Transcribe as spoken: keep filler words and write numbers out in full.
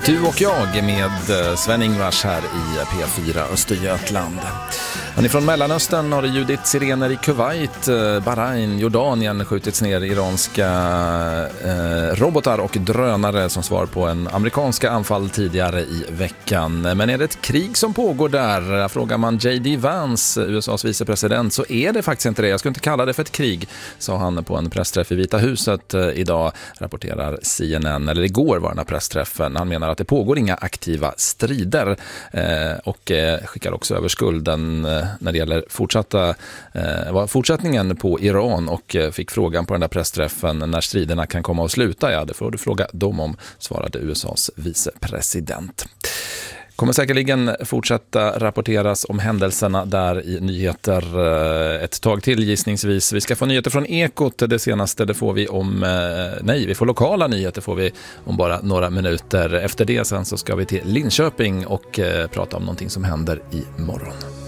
Du och jag med Sven-Ingvars här i P fyra Östergötland. Men ifrån Mellanöstern har det ljudit sirener i Kuwait, Bahrain, Jordanien skjutits ner iranska eh, robotar och drönare som svar på en amerikanska anfall tidigare i veckan. Men är det ett krig som pågår där? Frågar man J D Vance, U S A:s vicepresident, så är det faktiskt inte det. Jag skulle inte kalla det för ett krig, sa han på en pressträff i Vita huset idag, rapporterar C N N. Eller igår var den här pressträffen. Han menar att det pågår inga aktiva strider eh, och eh, skickar också över skulden eh, när det gäller fortsatta, eh, fortsättningen på Iran och eh, fick frågan på den där pressträffen när striderna kan komma att sluta. Ja, det får du fråga dem om, svarade U S A:s vicepresident. Kommer säkerligen fortsätta rapporteras om händelserna där i nyheter ett tag till gissningsvis. Vi ska få nyheter från Ekot, det senaste det får vi om, nej vi får lokala nyheter får vi om bara några minuter. Efter det sen så ska vi till Linköping och prata om någonting som händer i morgon.